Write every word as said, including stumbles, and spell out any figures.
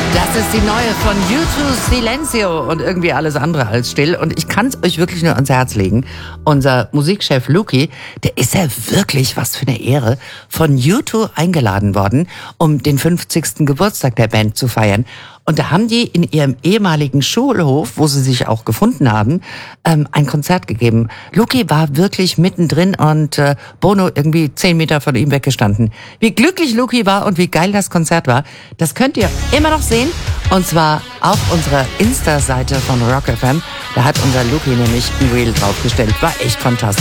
Das ist die neue von U zwei Silencio und irgendwie alles andere als still. Und ich kann es euch wirklich nur ans Herz legen. Unser Musikchef Luki, der ist ja wirklich, was für eine Ehre, von U zwei eingeladen worden, um den fünfzigsten Geburtstag der Band zu feiern. Und da haben die in ihrem ehemaligen Schulhof, wo sie sich auch gefunden haben, ähm, ein Konzert gegeben. Luki war wirklich mittendrin und äh, Bono irgendwie zehn Meter von ihm weggestanden. Wie glücklich Luki war und wie geil das Konzert war, das könnt ihr immer noch sehen. Und zwar auf unserer Insta-Seite von Rock F M. Da hat unser Luki nämlich ein Reel draufgestellt. War echt fantastisch.